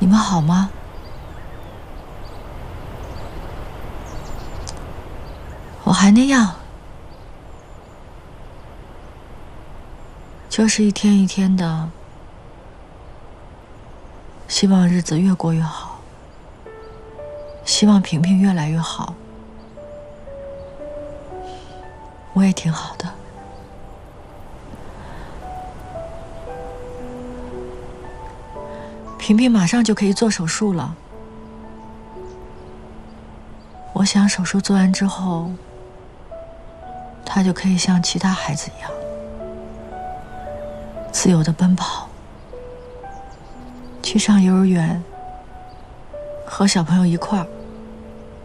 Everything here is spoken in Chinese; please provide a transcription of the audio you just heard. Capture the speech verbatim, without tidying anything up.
你们好吗？我还那样，就是一天一天的，希望日子越过越好，希望萍萍越来越好。我也挺好的。萍萍马上就可以做手术了，我想手术做完之后，她就可以像其他孩子一样，自由地奔跑，去上幼儿园，和小朋友一块儿